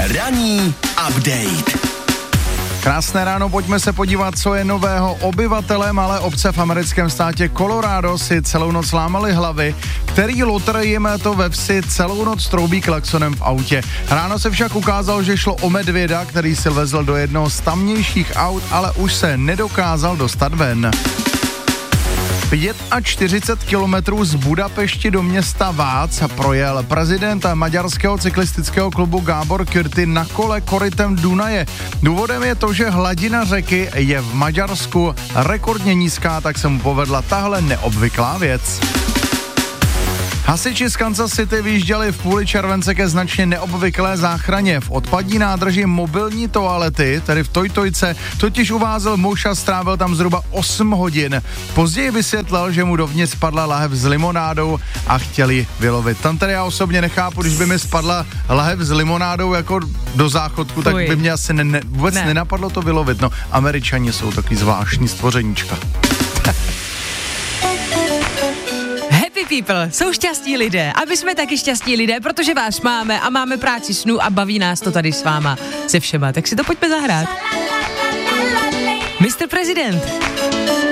Ranní update. Krásné ráno, pojďme se podívat, co je nového. Obyvatelé malé obce v americkém státě Colorado si celou noc lámali hlavy, který lotr jim to ve vsi celou noc troubí klaksonem v autě. Ráno se však ukázalo, že šlo o medvěda, který si vezl do jednoho z tamnějších aut, ale už se nedokázal dostat ven. 45 kilometrů z Budapešti do města Vác projel prezident maďarského cyklistického klubu Gábor Kürti na kole korytem Dunaje. Důvodem je to, že hladina řeky je v Maďarsku rekordně nízká, tak se mu povedla tahle neobvyklá věc. Hasiči z Kansas City vyjížděli v půli července ke značně neobvyklé záchraně. V odpadní nádrži mobilní toalety, tedy v Tojtojce, totiž uvázl muž a strávil tam zhruba 8 hodin. Později vysvětlil, že mu dovnitř spadla lahev s limonádou a chtěli vylovit. Tam tedy já osobně nechápu, když by mi spadla lahev s limonádou jako do záchodku, tak by mě asi vůbec nenapadlo to vylovit. No, Američani jsou takový zvláštní stvořeníčka. People jsou šťastní lidé a my jsme taky šťastní lidé, protože vás máme a máme práci snů a baví nás to tady s váma se všema, tak si to pojďme zahrát. Mr. Prezident.